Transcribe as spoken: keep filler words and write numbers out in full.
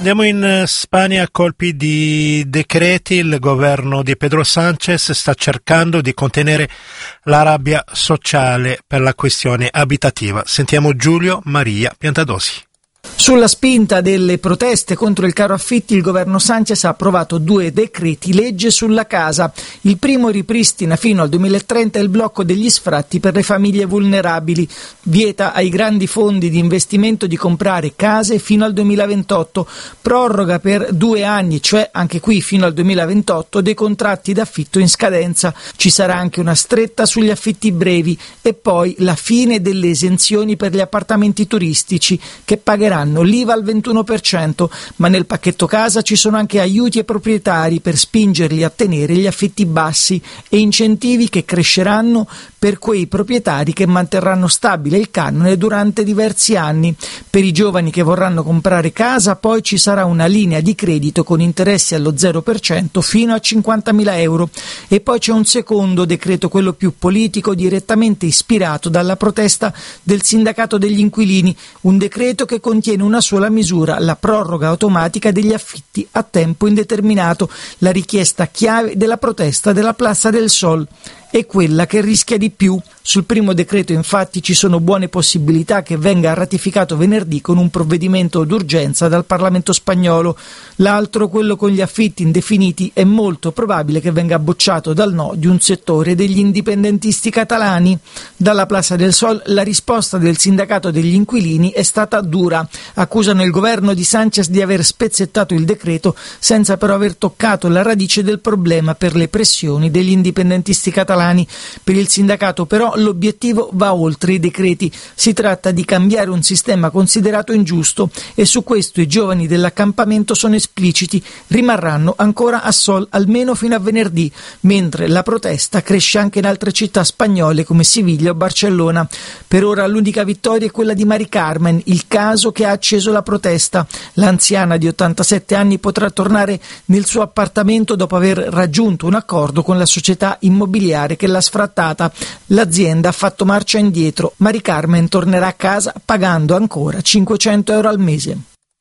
Andiamo in Spagna a colpi di decreti. Il governo di Pedro Sánchez sta cercando di contenere la rabbia sociale per la questione abitativa. Sentiamo Giulio Maria Piantadosi. Sulla spinta delle proteste contro il caro affitti, il governo Sánchez ha approvato due decreti legge sulla casa. Il primo ripristina fino al duemilatrenta il blocco degli sfratti per le famiglie vulnerabili, vieta ai grandi fondi di investimento di comprare case fino al duemilaventotto, proroga per due anni, cioè anche qui fino al duemilaventotto, dei contratti d'affitto in scadenza. Ci sarà anche una stretta sugli affitti brevi e poi la fine delle esenzioni per gli appartamenti turistici che pagheranno l'I V A al ventuno per cento, ma nel pacchetto casa ci sono anche aiuti ai proprietari per spingerli a tenere gli affitti bassi e incentivi che cresceranno per quei proprietari che manterranno stabile il canone durante diversi anni. Per i giovani che vorranno comprare casa poi ci sarà una linea di credito con interessi allo zero per cento fino a cinquantamila euro. E poi c'è un secondo decreto, quello più politico, direttamente ispirato dalla protesta del sindacato degli inquilini, un decreto che contiene una sola misura, la proroga automatica degli affitti a tempo indeterminato, la richiesta chiave della protesta della Plaza del Sol. È quella che rischia di più. Sul primo decreto infatti ci sono buone possibilità che venga ratificato venerdì con un provvedimento d'urgenza dal Parlamento spagnolo. L'altro, quello con gli affitti indefiniti, è molto probabile che venga bocciato dal no di un settore degli indipendentisti catalani. Dalla Plaza del Sol la risposta del sindacato degli inquilini è stata dura. Accusano il governo di Sánchez di aver spezzettato il decreto senza però aver toccato la radice del problema per le pressioni degli indipendentisti catalani. Per il sindacato però l'obiettivo va oltre i decreti. Si tratta di cambiare un sistema considerato ingiusto e su questo i giovani dell'accampamento sono espliciti. Rimarranno ancora a Sol almeno fino a venerdì, mentre la protesta cresce anche in altre città spagnole come Siviglia o Barcellona. Per ora l'unica vittoria è quella di Mari Carmen, il caso che ha acceso la protesta. L'anziana di ottantasette anni potrà tornare nel suo appartamento dopo aver raggiunto un accordo con la società immobiliare che l'ha sfrattata. L'azienda ha fatto marcia indietro. Mari Carmen tornerà a casa pagando ancora cinquecento euro al mese.